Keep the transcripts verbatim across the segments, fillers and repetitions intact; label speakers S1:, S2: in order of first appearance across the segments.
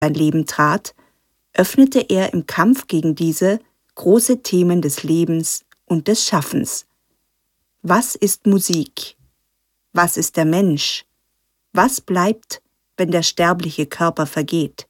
S1: sein Leben trat, öffnete er im Kampf gegen diese große Themen des Lebens und des Schaffens. Was ist Musik? Was ist der Mensch? Was bleibt, wenn der sterbliche Körper vergeht?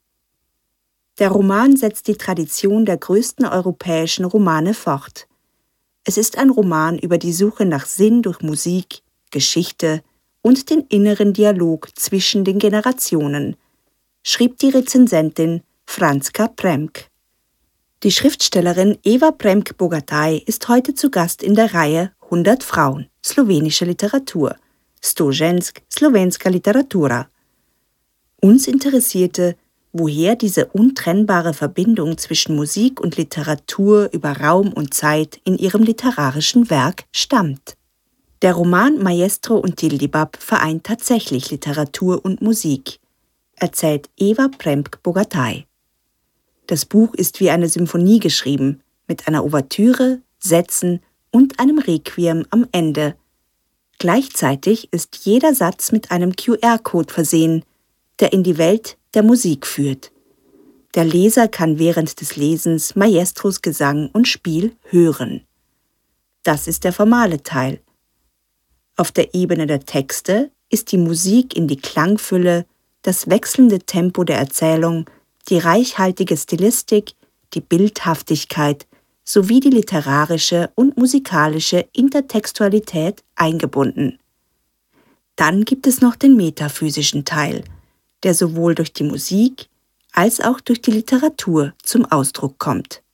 S1: Der Roman setzt die Tradition der größten europäischen Romane fort. Es ist ein Roman über die Suche nach Sinn durch Musik, Geschichte und den inneren Dialog zwischen den Generationen, schrieb die Rezensentin Franzka Premk. Die Schriftstellerin Eva Premk-Bogataj ist heute zu Gast in der Reihe hundert Frauen, slowenische Literatur, sto žensk, slovenska literatura. Uns interessierte, woher diese untrennbare Verbindung zwischen Musik und Literatur über Raum und Zeit in ihrem literarischen Werk stammt. Der Roman Maestro und Tildibab vereint tatsächlich Literatur und Musik, erzählt Eva Premk-Bogataj. Das Buch ist wie eine Symphonie geschrieben, mit einer Ouvertüre, Sätzen und einem Requiem am Ende. Gleichzeitig ist jeder Satz mit einem Q R-Code versehen, der in die Welt der Musik führt. Der Leser kann während des Lesens Maestros Gesang und Spiel hören. Das ist der formale Teil. Auf der Ebene der Texte ist die Musik in die Klangfülle, das wechselnde Tempo der Erzählung, die reichhaltige Stilistik, die Bildhaftigkeit sowie die literarische und musikalische Intertextualität eingebunden. Dann gibt es noch den metaphysischen Teil, der sowohl durch die Musik als auch durch die Literatur zum Ausdruck kommt.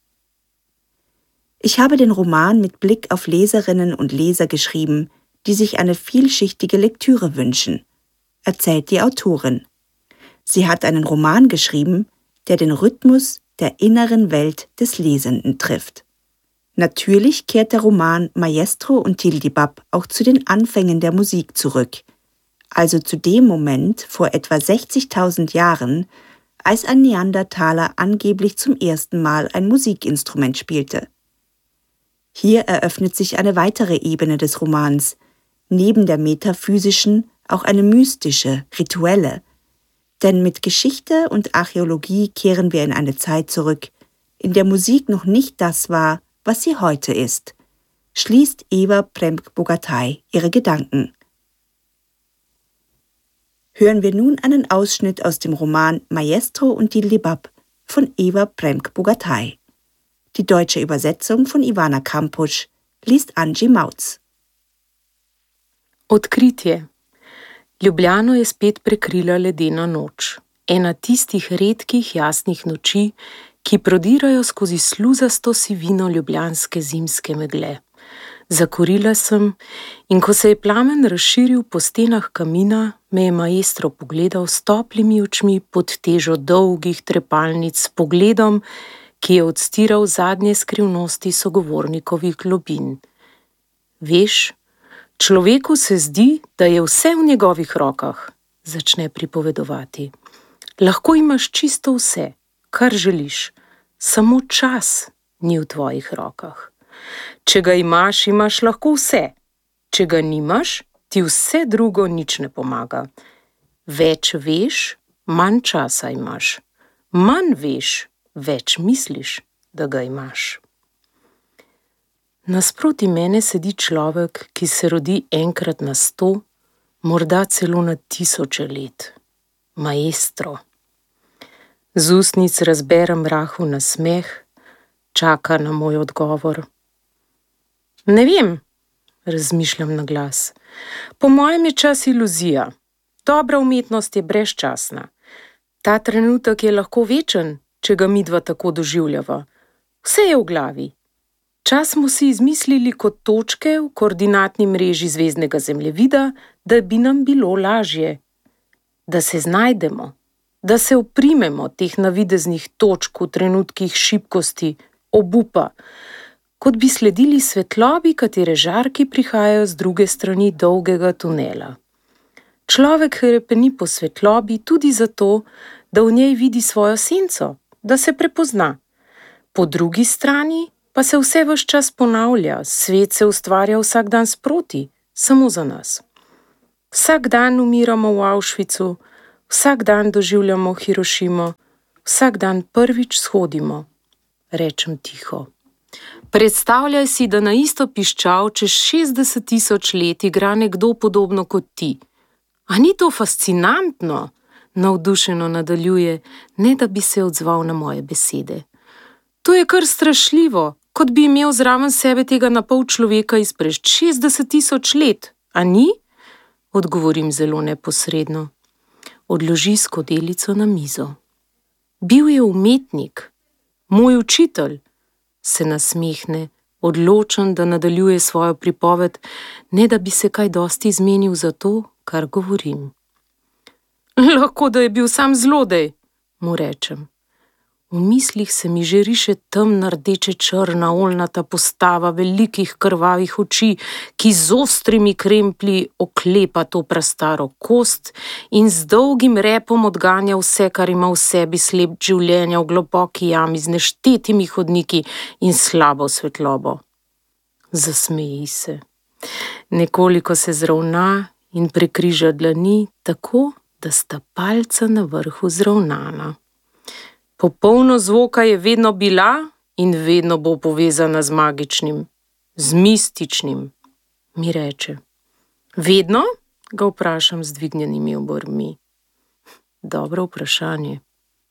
S1: Ich habe den Roman mit Blick auf Leserinnen und Leser geschrieben, die sich eine vielschichtige Lektüre wünschen, erzählt die Autorin. Sie hat einen Roman geschrieben, der den Rhythmus der inneren Welt des Lesenden trifft. Natürlich kehrt der Roman Maestro und Tildibab auch zu den Anfängen der Musik zurück, also zu dem Moment vor etwa sechzigtausend Jahren, als ein Neandertaler angeblich zum ersten Mal ein Musikinstrument spielte. Hier eröffnet sich eine weitere Ebene des Romans, neben der metaphysischen auch eine mystische, rituelle. Denn mit Geschichte und Archäologie kehren wir in eine Zeit zurück, in der Musik noch nicht das war, was sie heute ist, schließt Eva Premk-Bogataj ihre Gedanken. Hören wir nun einen Ausschnitt aus dem Roman Maestro und Tildibab von Eva Premk-Bogataj. Die deutsche Übersetzung von Ivana Kampusch liest Angie Mautz.
S2: Odkritje. Ljubljano je spet prekrila ledena noč. Ena tistih redkih jasnih noči, ki prodirajo skozi sluzasto sivino ljubljanske zimske megle. Zakurila sem in ko se je plamen razširil po stenah kamina, me je maestro pogledal s toplimi očmi pod težo dolgih trepalnic s pogledom, ki je odstiral zadnje skrivnosti sogovornikovih globin. Veš, človeku se zdi, da je vse v njegovih rokah, začne pripovedovati. Lahko imaš čisto vse, kar želiš, samo čas ni v tvojih rokah. Če ga imaš, imaš lahko vse. Če ga nimaš, ti vse drugo nič ne pomaga. Več veš, manj časa imaš. Manj veš, več misliš, da ga imaš. Nasproti mene sedi človek, ki se rodi enkrat na sto, morda celo na tisoče let. Maestro. Z ustnic razberem rahel nasmeh, čaka na moj odgovor. Ne vem, razmišljam na glas. Po mojem je čas iluzija. Dobra umetnost je brezčasna. Ta trenutek je lahko večen, če ga midva tako doživljava. Vse je v glavi. Čas smo si izmislili kot točke v koordinatni mreži zvezdnega zemljevida, da bi nam bilo lažje. Da se znajdemo, da se oprimemo teh navideznih točk v trenutkih šibkosti, obupa, kot bi sledili svetlobi, katere žarki prihajajo z druge strani dolgega tunela. Človek hrepeni po svetlobi tudi zato, da v njej vidi svojo senco, da se prepozna. Po drugi strani pa se vse ves čas ponavlja, svet se ustvarja vsak dan sproti, samo za nas. Vsak dan umiramo v Auschwitzu, Vsak dan doživljamo Hirošimo, vsak dan prvič shodimo, rečem tiho. Predstavljaj si, da na isto piščal čez šestdeset tisoč let igra nekdo podobno kot ti. A ni to fascinantno? Navdušeno nadaljuje, ne da bi se odzval na moje besede. To je kar strašljivo, kot bi imel zraven sebe tega napol človeka izpred šestdeset tisoč let, a ni? Odgovorim zelo neposredno. Odloži skodelico na mizo. Bil je umetnik, moj učitelj, se nasmehne, odločen, da nadaljuje svojo pripoved, ne da bi se kaj dosti zmenil za to, kar govorim. Lahko, da je bil sam zlodej, mu rečem. V mislih se mi že riše temna rdeče črna oljnata postava velikih krvavih oči, ki z ostrimi kremplji oklepa to prastaro kost in z dolgim repom odganja vse, kar ima v sebi slep življenja v globoki jami z neštetimi hodniki in slabo svetlobo. Zasmeji se. Nekoliko se zravna in prekriža dlani tako, da sta palca na vrhu zravnana. Popolno zvoka je vedno bila in vedno bo povezana z magičnim, z mističnim, mi reče. Vedno? Ga vprašam z dvignjenimi obrvmi. Dobro vprašanje.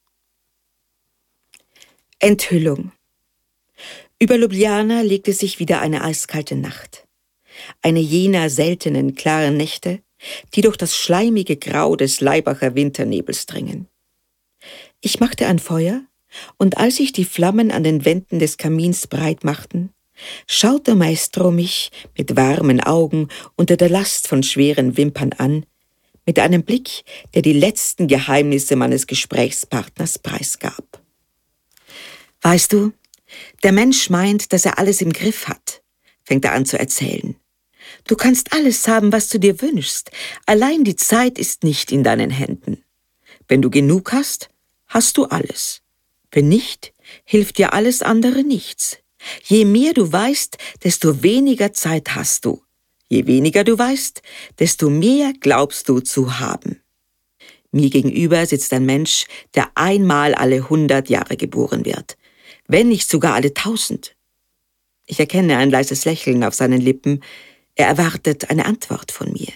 S3: Enthüllung. Über Ljubljana legte sich wieder eine eiskalte Nacht. Eine jener seltenen, klaren Nächte, die durch das schleimige Grau des Laibacher Winternebels dringen. Ich machte ein Feuer, und als sich die Flammen an den Wänden des Kamins breit machten, schaute Maestro mich mit warmen Augen unter der Last von schweren Wimpern an, mit einem Blick, der die letzten Geheimnisse meines Gesprächspartners preisgab. Weißt du, der Mensch meint, dass er alles im Griff hat, fängt er an zu erzählen. Du kannst alles haben, was du dir wünschst, allein die Zeit ist nicht in deinen Händen. Wenn du genug hast, hast du alles. Wenn nicht, hilft dir alles andere nichts. Je mehr du weißt, desto weniger Zeit hast du. Je weniger du weißt, desto mehr glaubst du zu haben. Mir gegenüber sitzt ein Mensch, der einmal alle hundert Jahre geboren wird, wenn nicht sogar alle tausend. Ich erkenne ein leises Lächeln auf seinen Lippen. Er erwartet eine Antwort von mir.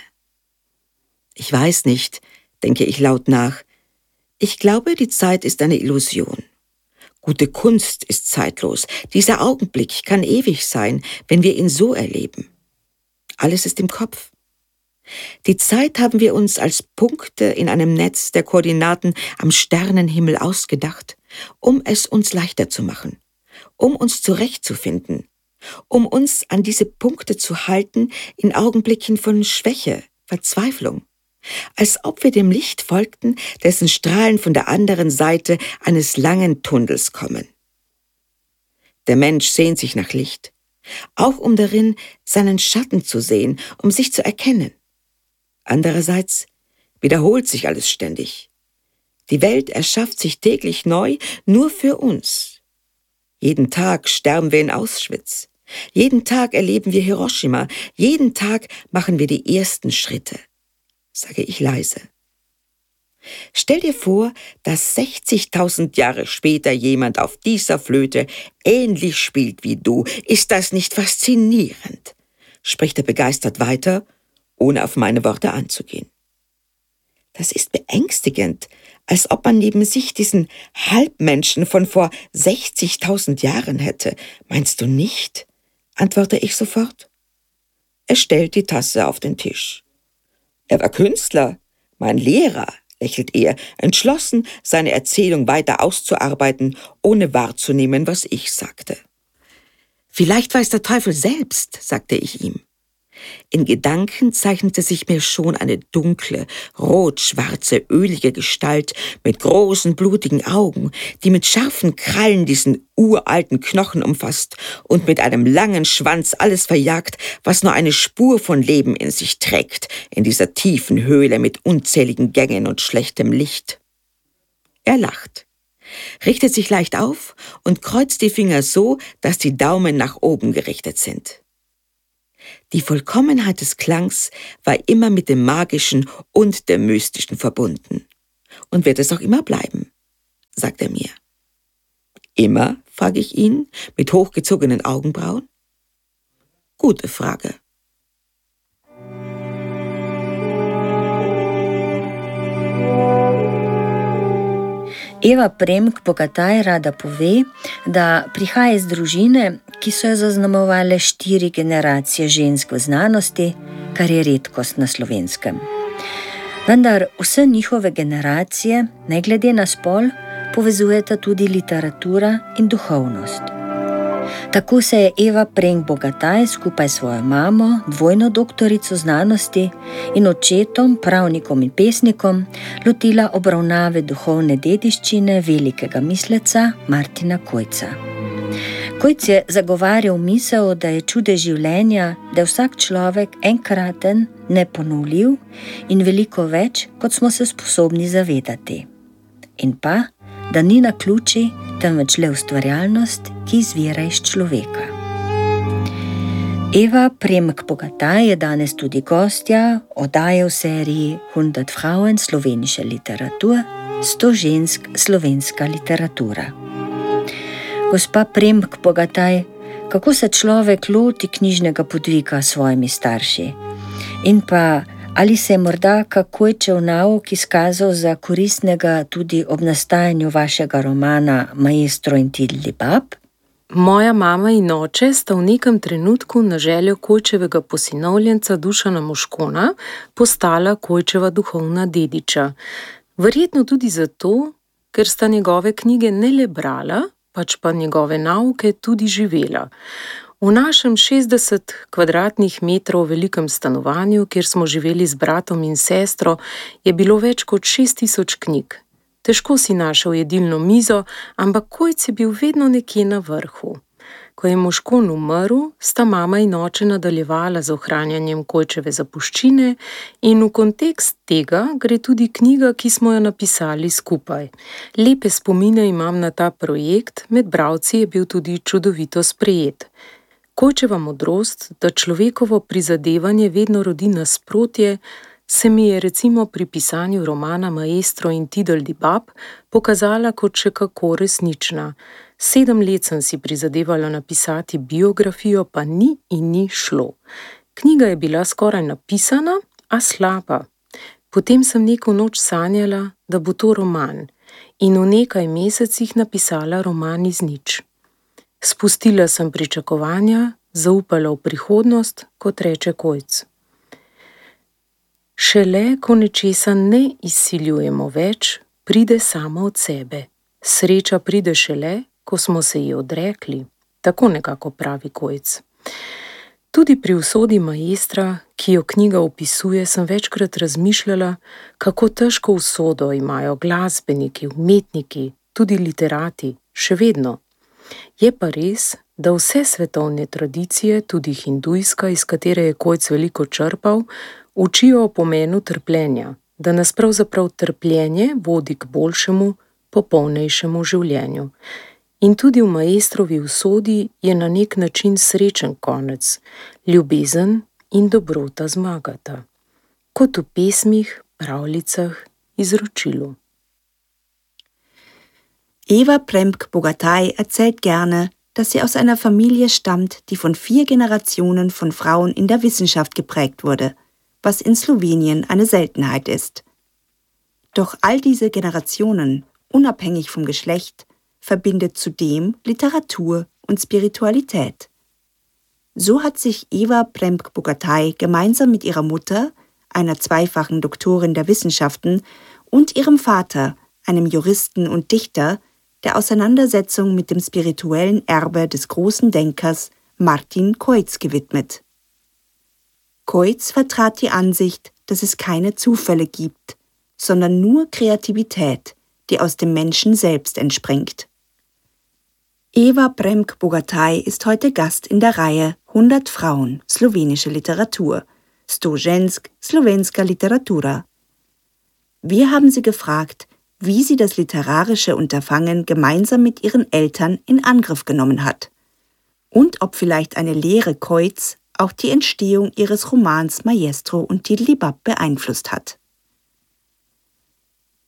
S3: Ich weiß nicht, denke ich laut nach. Ich glaube, die Zeit ist eine Illusion. Gute Kunst ist zeitlos. Dieser Augenblick kann ewig sein, wenn wir ihn so erleben. Alles ist im Kopf. Die Zeit haben wir uns als Punkte in einem Netz der Koordinaten am Sternenhimmel ausgedacht, um es uns leichter zu machen, um uns zurechtzufinden, um uns an diese Punkte zu halten in Augenblicken von Schwäche, Verzweiflung. Als ob wir dem Licht folgten, dessen Strahlen von der anderen Seite eines langen Tunnels kommen. Der Mensch sehnt sich nach Licht, auch um darin seinen Schatten zu sehen, um sich zu erkennen. Andererseits wiederholt sich alles ständig. Die Welt erschafft sich täglich neu, nur für uns. Jeden Tag sterben wir in Auschwitz. Jeden Tag erleben wir Hiroshima. Jeden Tag machen wir die ersten Schritte, sage ich leise. Stell dir vor, dass sechzigtausend Jahre später jemand auf dieser Flöte ähnlich spielt wie du. Ist das nicht faszinierend? Spricht er begeistert weiter, ohne auf meine Worte einzugehen. Das ist beängstigend, als ob man neben sich diesen Halbmenschen von vor sechzigtausend Jahren hätte. Meinst du nicht? Antworte ich sofort. Er stellt die Tasse auf den Tisch. Er war Künstler, mein Lehrer, lächelt er, entschlossen, seine Erzählung weiter auszuarbeiten, ohne wahrzunehmen, was ich sagte. Vielleicht weiß der Teufel selbst, sagte ich ihm. In Gedanken zeichnete sich mir schon eine dunkle, rot-schwarze, ölige Gestalt mit großen, blutigen Augen, die mit scharfen Krallen diesen uralten Knochen umfasst und mit einem langen Schwanz alles verjagt, was nur eine Spur von Leben in sich trägt, in dieser tiefen Höhle mit unzähligen Gängen und schlechtem Licht. Er lacht, richtet sich leicht auf und kreuzt die Finger so, dass die Daumen nach oben gerichtet sind. Die Vollkommenheit des Klangs war immer mit dem Magischen und dem Mystischen verbunden. und wird es auch immer bleiben, sagt er mir. Immer, frage ich ihn, mit hochgezogenen Augenbrauen. Gute Frage.
S4: Eva Premk-Bogataj rada pove, da prihaja iz družine, ki so jo zaznamovale štiri generacije žensk v znanosti, kar je redkost na Slovenskem. Vendar vse njihove generacije, ne glede na spol, povezujeta tudi literatura in duhovnost. Tako se je Eva Premk-Bogataj skupaj s svojo mamo, dvojno doktorico znanosti in očetom, pravnikom in pesnikom, lotila obravnave duhovne dediščine velikega misleca Martina Kojca. Kojc je zagovarjal misel, da je čudež življenja, da je vsak človek enkraten, neponovljiv in veliko več, kot smo se sposobni zavedati. In pa, da ni naključij, temveč le ustvarjalnost, ki izvira iz človeka. Eva Premk-Bogataj je danes tudi gostja oddaje v seriji hundert Frauen slovenische Literatur, sto žensk slovenska literatura. Gospa Premk-Bogataj, kako se človek loti knjižnega podvika s svojimi starši? In pa, ali se je morda Kojčev nauk izkazal za koristnega tudi ob nastajanju vašega romana Maestro in Tidlibab?
S2: Moja mama in oče sta v nekem trenutku na željo Kojčevega posinovljenca Dušana Moškona postala Kojčeva duhovna dediča. Verjetno tudi zato, ker sta njegove knjige ne le brala, pač pa njegove nauke tudi živela. V našem šestdeset kvadratnih metrov velikem stanovanju, kjer smo živeli z bratom in sestro, je bilo več kot šest tisoč knjig. Težko si našel jedilno mizo, ampak Kojc je bil vedno nekje na vrhu. Ko je Moškon umrl, sta mama in oče nadaljevala z ohranjanjem Kojčeve zapuščine in v kontekst tega gre tudi knjiga, ki smo jo napisali skupaj. Lepe spomine imam na ta projekt, med bralci je bil tudi čudovito sprejet. Kojčeva modrost, da človekovo prizadevanje vedno rodi nasprotje, se mi je recimo pri pisanju romana Maestro in Tidlibab pokazala kot še kako resnična. Sedem let sem si prizadevala napisati biografijo, pa ni in ni šlo. Knjiga je bila skoraj napisana, a slaba. Potem sem neko noč sanjala, da bo to roman, in v nekaj mesecih napisala roman iz nič. Spustila sem pričakovanja, zaupala v prihodnost, kot reče Kojc. Šele, ko nečesa ne izsiljujemo več, pride samo od sebe. Sreča pride šele, ko smo se ji odrekli. Tako nekako pravi Kojc. Tudi pri usodi Maestra, ki jo knjiga opisuje, sem večkrat razmišljala, kako težko usodo imajo glasbeniki, umetniki, tudi literati, še vedno. Je pa res, da vse svetovne tradicije, tudi hindujska, iz katere je Kojc veliko črpal, učijo o pomenu trpljenja, da nas pravzaprav trpljenje vodi k boljšemu, popolnejšemu življenju. In tudi v Maestrovi usodi je na nek način srečen konec, ljubezen in dobrota zmagata. Kot v pesmih, pravljicah, izročilu.
S1: Eva Premk-Bogataj erzählt gerne, dass sie aus einer Familie stammt, die von vier Generationen von Frauen in der Wissenschaft geprägt wurde, was in Slowenien eine Seltenheit ist. Doch all diese Generationen, unabhängig vom Geschlecht, verbindet zudem Literatur und Spiritualität. So hat sich Eva Premk-Bogataj gemeinsam mit ihrer Mutter, einer zweifachen Doktorin der Wissenschaften, und ihrem Vater, einem Juristen und Dichter, der Auseinandersetzung mit dem spirituellen Erbe des großen Denkers Martin Kojc gewidmet. Kojc vertrat die Ansicht, dass es keine Zufälle gibt, sondern nur Kreativität, die aus dem Menschen selbst entspringt. Eva Premk-Bogataj ist heute Gast in der Reihe hundert Frauen, slowenische Literatur, sto žensk slovenska literatura. Wir haben sie gefragt, wie sie das literarische Unterfangen gemeinsam mit ihren Eltern in Angriff genommen hat und ob vielleicht eine Lehre Kojc auch die Entstehung ihres Romans Maestro und Tidlibab beeinflusst hat.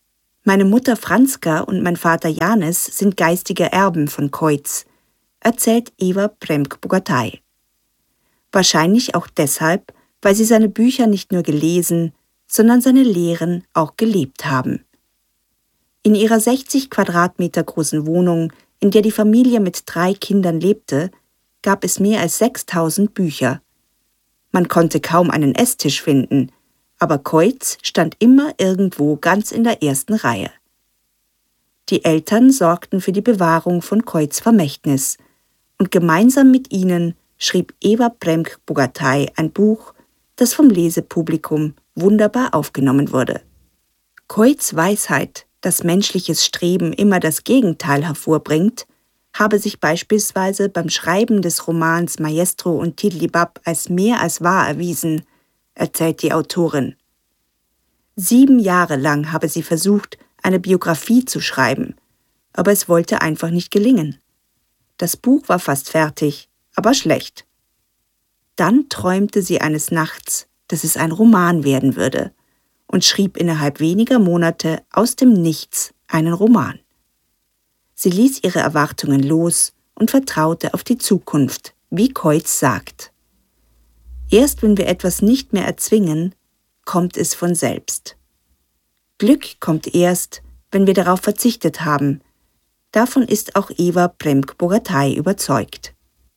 S1: Meine Mutter Franzka und mein Vater Janis sind geistige Erben von Koitz, erzählt Eva Premk-Bogataj. Wahrscheinlich auch deshalb, weil sie seine Bücher nicht nur gelesen, sondern seine Lehren auch gelebt haben. In ihrer sechzig Quadratmeter großen Wohnung, in der die Familie mit drei Kindern lebte, gab es mehr als sechstausend Bücher. Man konnte kaum einen Esstisch finden, aber Koitz stand immer irgendwo ganz in der ersten Reihe. Die Eltern sorgten für die Bewahrung von Koitz' Vermächtnis und gemeinsam mit ihnen schrieb Eva Premk-Bogataj ein Buch, das vom Lesepublikum wunderbar aufgenommen wurde. Koitz' Weisheit, dass menschliches Streben immer das Gegenteil hervorbringt, habe sich beispielsweise beim Schreiben des Romans Maestro und Tidlibab als mehr als wahr erwiesen, erzählt die Autorin. Sieben Jahre lang habe sie versucht, eine Biografie zu schreiben, aber es wollte einfach nicht gelingen. Das Buch war fast fertig, aber schlecht. Dann träumte sie eines Nachts, dass es ein Roman werden würde, und schrieb innerhalb weniger Monate aus dem Nichts einen Roman. Sie ließ ihre Erwartungen los und vertraute auf die Zukunft, wie Koitz sagt. Erst wenn wir etwas nicht mehr erzwingen, kommt es von selbst. Glück kommt erst, wenn wir darauf verzichtet haben. Davon ist auch Eva Premk-Bogataj überzeugt.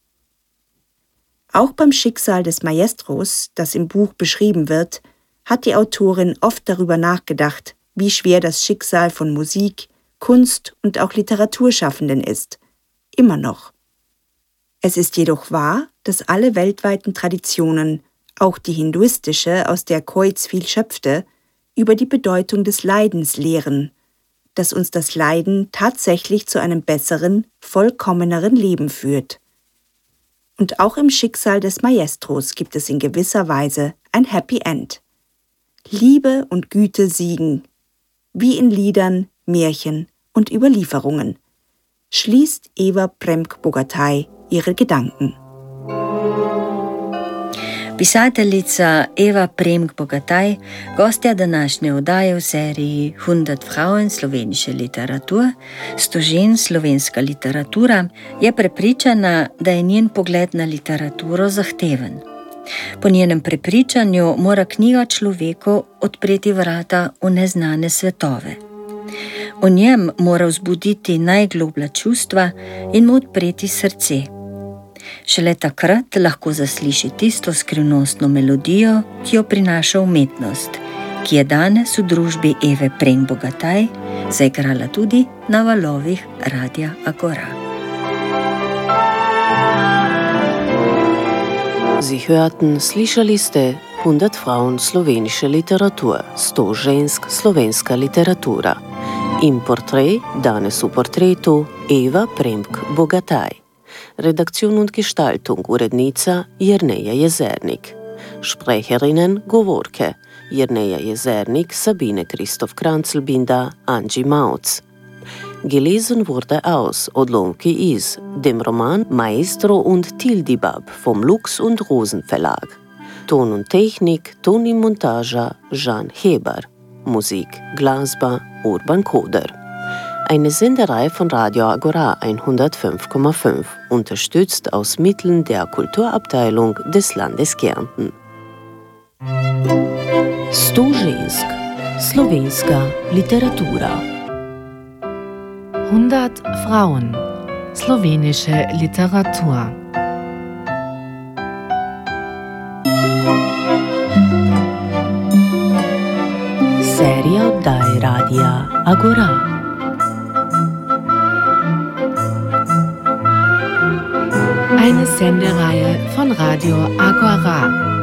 S1: Auch beim Schicksal des Maestros, das im Buch beschrieben wird, hat die Autorin oft darüber nachgedacht, wie schwer das Schicksal von Musik, Kunst und auch Literaturschaffenden ist. Immer noch. Es ist jedoch wahr, dass alle weltweiten Traditionen, auch die hinduistische, aus der Koitz viel schöpfte, über die Bedeutung des Leidens lehren, dass uns das Leiden tatsächlich zu einem besseren, vollkommeneren Leben führt. Und auch im Schicksal des Maestros gibt es in gewisser Weise ein Happy End. Liebe und Güte siegen, wie in Liedern, Märchen und Überlieferungen, schließt Eva Premk-Bogataj ihre Gedanken.
S4: Pisateljica Eva Premk-Bogataj, gostja današnje oddaje v seriji hundert Frauen slovenische Literatur, sto žen slovenska literatura, je prepričana, da je njen pogled na literaturo zahteven. Po njenem prepričanju mora knjiga človeku odpreti vrata v neznane svetove. V njem mora vzbuditi najgloblja čustva in mu odpreti srce. Šele takrat lahko zasliši tisto skrivnostno melodijo, ki jo prinaša umetnost, ki je danes v družbi Eve Premk-Bogataj zaigrala tudi na valovih Radia Agora.
S2: Sie hörten, slišali ste hundert Frauen slovenische Literatur, sto žensk slovenska literatura. In portret, danes v portretu Eva Premk-Bogataj. Redaktion und Gestaltung urednica Jerneja Jezernik. Sprecherinnen Govorke Jerneja Jezernik, Sabine Christoph Kranzelbinder, Angie Mautz. Gelesen wurde aus Odlomki iz dem Roman Maestro und Tidlibab vom Lux und Rosen Verlag. Ton und Technik, Ton und Montage Jan Heber. Musik, Glasba, Urban Koder. Eine Senderei von Radio Agora hundertfünf Komma fünf, unterstützt aus Mitteln der Kulturabteilung des Landes Kärnten. Sto žensk, slovenska literatura.
S5: hundert Frauen, slowenische Literatur.
S2: Serija oddaj Radia Agora.
S5: Eine Sendereihe von Radio Agora.